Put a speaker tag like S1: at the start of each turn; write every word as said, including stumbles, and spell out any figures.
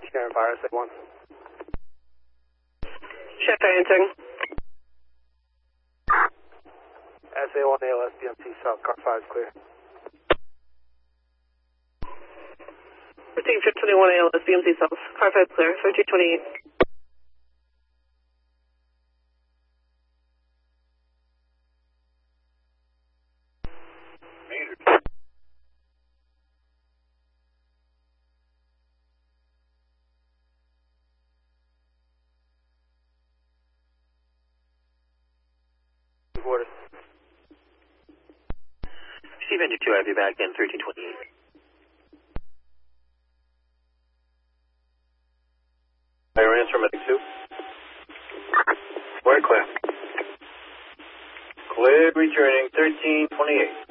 S1: Karen Fire, S A one.
S2: Check anything.
S1: S A one A L S B M T South, car five is clear.
S2: Received trip twenty-one A L S B M T South, car five clear, thirteen twenty-eight.
S1: Orders.
S3: Receive engine two, I have you back in thirteen twenty-eight. Fire instrument two. We're clear. Clear returning thirteen twenty-eight.